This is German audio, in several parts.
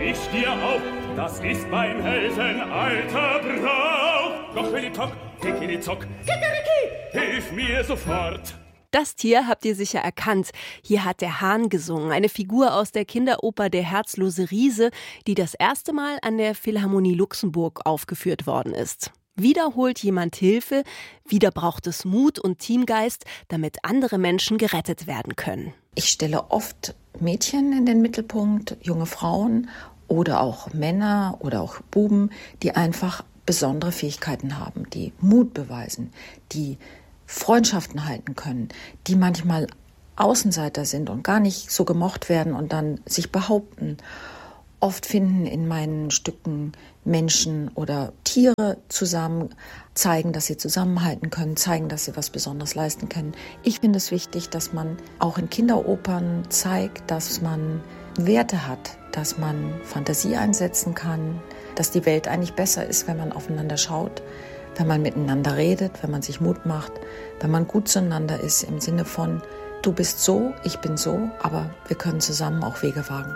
Ich dir auch, das ist beim Helfen alter Brauch. Kocheli-Tock, Kikeli-Zock, Kikeriki, hilf mir sofort. Das Tier habt ihr sicher erkannt. Hier hat der Hahn gesungen, eine Figur aus der Kinderoper Der herzlose Riese, die das erste Mal an der Philharmonie Luxemburg aufgeführt worden ist. Wieder holt jemand Hilfe, wieder braucht es Mut und Teamgeist, damit andere Menschen gerettet werden können. Ich stelle oft Mädchen in den Mittelpunkt, junge Frauen oder auch Männer oder auch Buben, die einfach besondere Fähigkeiten haben, die Mut beweisen, die Freundschaften halten können, die manchmal Außenseiter sind und gar nicht so gemocht werden und dann sich behaupten. Oft finden in meinen Stücken Menschen oder Tiere zusammen, zeigen, dass sie zusammenhalten können, zeigen, dass sie was Besonderes leisten können. Ich finde es wichtig, dass man auch in Kinderopern zeigt, dass man Werte hat, dass man Fantasie einsetzen kann, dass die Welt eigentlich besser ist, wenn man aufeinander schaut, wenn man miteinander redet, wenn man sich Mut macht, wenn man gut zueinander ist im Sinne von, du bist so, ich bin so, aber wir können zusammen auch Wege wagen.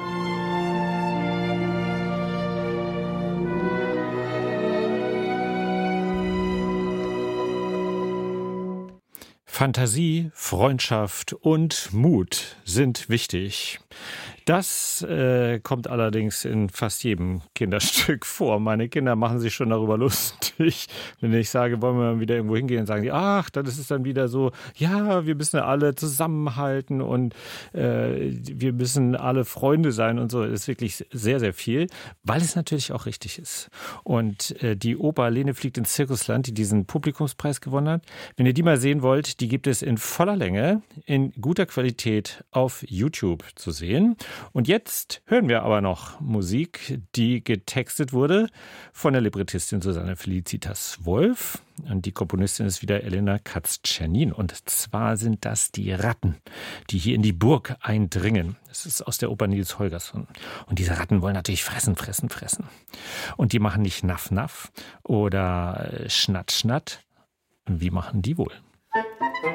Fantasie, Freundschaft und Mut sind wichtig. Das kommt allerdings in fast jedem Kinderstück vor. Meine Kinder machen sich schon darüber lustig. Wenn ich sage, wollen wir mal wieder irgendwo hingehen, dann sagen die, ach, dann ist es dann wieder so, ja, wir müssen alle zusammenhalten und wir müssen alle Freunde sein und so. Das ist wirklich sehr, sehr viel, weil es natürlich auch richtig ist. Und die Oper Lene fliegt ins Zirkusland, die diesen Publikumspreis gewonnen hat, wenn ihr die mal sehen wollt, die gibt es in voller Länge, in guter Qualität auf YouTube zu sehen. Und jetzt hören wir aber noch Musik, die getextet wurde von der Librettistin Susanne Felicitas Wolf. Und die Komponistin ist wieder Elena Katz-Czernin. Und zwar sind das die Ratten, die hier in die Burg eindringen. Das ist aus der Oper Nils Holgersson. Und diese Ratten wollen natürlich fressen, fressen, fressen. Und die machen nicht Naff, Naff oder Schnatt, Schnatt. Wie machen die wohl?